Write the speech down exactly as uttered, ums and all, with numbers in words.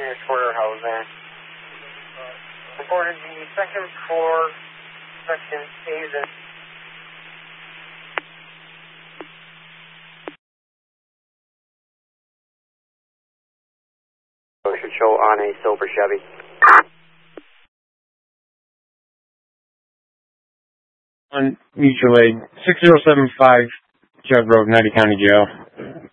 Square housing. Reported the second floor, section A's and should show on a silver Chevy. On mutual aid, six zero seven five Judd Road, Nittany County Jail.